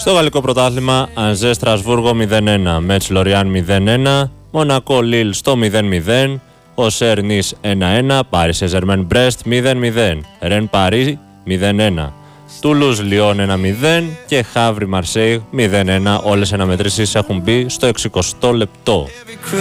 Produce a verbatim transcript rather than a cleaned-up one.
Στο γαλλικό πρωτάθλημα, Ανζέ Στρασβούργο μηδέν ένα, Μέτς Λοριάν μηδέν ένα, Μονακό Λίλ στο μηδέν μηδέν, Οσέρ Νις ένα ένα, Πάρι Σεζερμέν Μπρέστ μηδέν μηδέν, Ρεν Παρί μηδέν ένα, Τούλουζ Λιόν ένα μηδέν και Χαύρι Μαρσέιγ μηδέν ένα. Όλες οι αναμετρήσεις έχουν μπει στο εξηκοστό λεπτό.